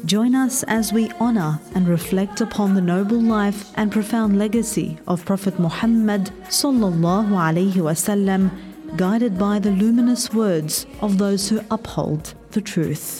Join us as we honor and reflect upon the noble life and profound legacy of Prophet Muhammad sallallahu alaihi wasallam, guided by the luminous words of those who uphold the truth.